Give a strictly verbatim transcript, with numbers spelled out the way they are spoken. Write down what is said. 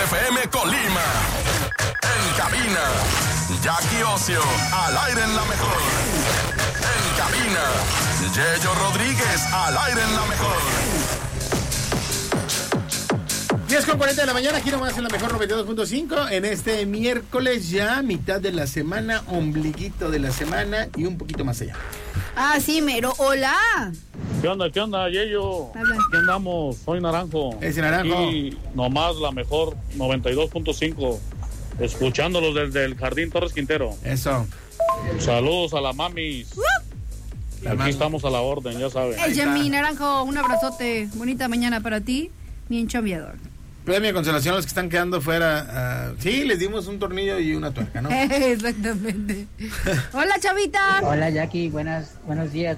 F M Colima. En cabina, Jackie Ocio, al aire en la mejor. En cabina, Yello Rodríguez, al aire en la mejor. diez con cuarenta de la mañana, aquí nomás en la mejor noventa y dos punto cinco. En este miércoles ya, mitad de la semana, ombliguito de la semana y un poquito más allá. Ah, sí, mero. Hola. ¿Qué onda, qué onda, Yello? Habla. Aquí andamos, soy Naranjo. Ese Naranjo. Y nomás la mejor noventa y dos punto cinco. Escuchándolos desde el Jardín Torres Quintero. Eso. Saludos a la mamis. Uh, La Aquí mami. estamos a la orden, ya saben. Ella, mi Naranjo, un abrazote. Bonita mañana para ti, mi enchombiador. Premio de consolación a los que están quedando fuera. Uh, sí, les dimos un tornillo y una tuerca, ¿no? Exactamente. Hola, chavita. Hola Jackie, buenas, buenos días.